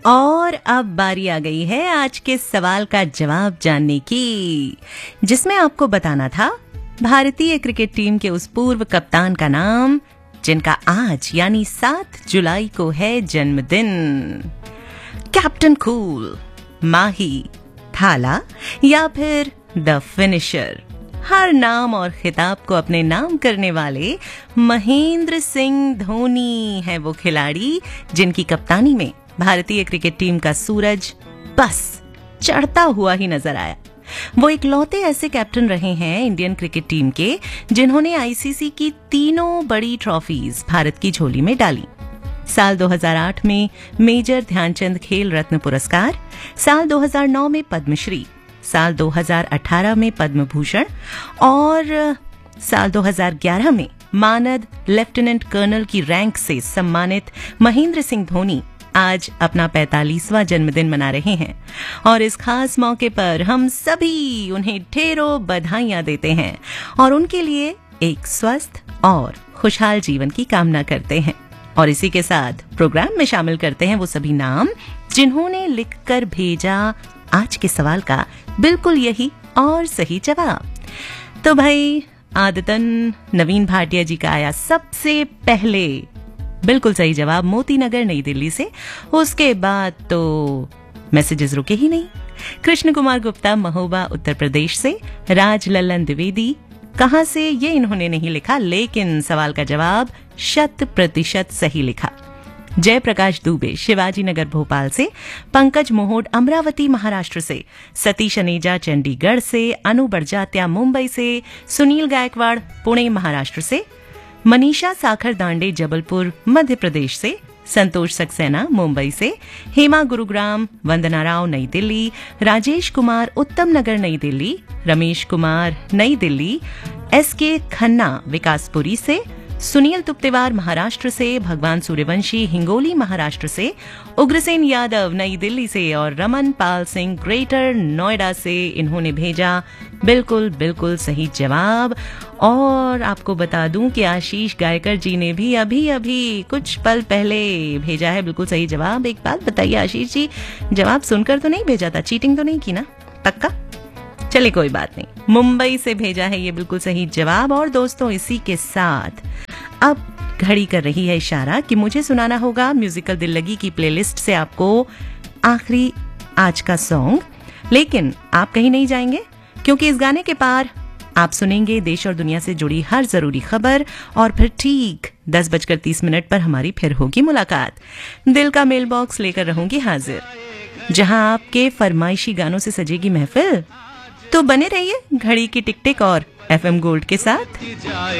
और अब बारी आ गई है आज के सवाल का जवाब जानने की, जिसमें आपको बताना था भारतीय क्रिकेट टीम के उस पूर्व कप्तान का नाम जिनका आज यानी 7 जुलाई को है जन्मदिन। कैप्टन कूल, माही, थाला या फिर द फिनिशर। हर नाम और खिताब को अपने नाम करने वाले महेंद्र सिंह धोनी है वो खिलाड़ी जिनकी कप्तानी में भारतीय क्रिकेट टीम का सूरज बस चढ़ता हुआ ही नजर आया। वो इकलौते ऐसे कैप्टन रहे हैं इंडियन क्रिकेट टीम के जिन्होंने आईसीसी की तीनों बड़ी ट्रॉफीज भारत की झोली में डाली। साल 2008 में मेजर ध्यानचंद खेल रत्न पुरस्कार, साल 2009 में पद्मश्री, साल 2018 में पद्म भूषण और साल 2011 में मानद लेफ्टिनेंट कर्नल की रैंक से सम्मानित महेंद्र सिंह धोनी आज अपना 45वां जन्मदिन मना रहे हैं। और इस खास मौके पर हम सभी उन्हें ढेरों बधाइयां देते हैं और उनके लिए एक स्वस्थ और खुशहाल जीवन की कामना करते हैं। और इसी के साथ प्रोग्राम में शामिल करते हैं वो सभी नाम जिन्होंने लिखकर भेजा आज के सवाल का बिल्कुल यही और सही जवाब। तो भाई आदतन नवीन भाटिया जी का आया सबसे पहले बिल्कुल सही जवाब मोती नगर नई दिल्ली से। उसके बाद तो मैसेजेस रुके ही नहीं। कृष्ण कुमार गुप्ता महोबा उत्तर प्रदेश से, राज लल्लन द्विवेदी कहां से ये इन्होंने नहीं लिखा, लेकिन सवाल का जवाब 100% सही लिखा। जयप्रकाश दुबे शिवाजी नगर भोपाल से, पंकज मोहोड अमरावती महाराष्ट्र से, सतीश अनेजा चंडीगढ़ से, अनु बरजात्या मुंबई से, सुनील गायकवाड़ पुणे महाराष्ट्र से, मनीषा साखर दांडे जबलपुर मध्य प्रदेश से, संतोष सक्सेना मुंबई से, हेमा गुरुग्राम, वंदना राव नई दिल्ली, राजेश कुमार उत्तम नगर नई दिल्ली, रमेश कुमार नई दिल्ली, एसके खन्ना विकासपुरी से, सुनील तुप्तेवार महाराष्ट्र से, भगवान सूर्यवंशी हिंगोली महाराष्ट्र से, उग्रसेन यादव नई दिल्ली से और रमन पाल सिंह ग्रेटर नोएडा से इन्होंने भेजा बिल्कुल सही जवाब। और आपको बता दूं कि आशीष गायकर जी ने भी अभी कुछ पल पहले भेजा है बिल्कुल सही जवाब। एक बात बताइए आशीष जी, जवाब सुनकर तो नहीं भेजा था, चीटिंग तो नहीं की ना? पक्का? चले कोई बात नहीं, मुंबई से भेजा है ये बिल्कुल सही जवाब। और दोस्तों इसी के साथ अब घड़ी कर रही है इशारा कि मुझे सुनाना होगा म्यूजिकल दिल लगी की प्लेलिस्ट से आपको आखिरी आज का सॉन्ग। लेकिन आप कहीं नहीं जाएंगे क्योंकि इस गाने के पार आप सुनेंगे देश और दुनिया से जुड़ी हर जरूरी खबर और फिर ठीक 10:30 पर हमारी फिर होगी मुलाकात। दिल का मेल बॉक्स लेकर रहूंगी हाजिर, जहां आपके फरमाइशी गानों से सजेगी महफिल। तो बने रहिए घड़ी की टिक टिक और FM गोल्ड के साथ।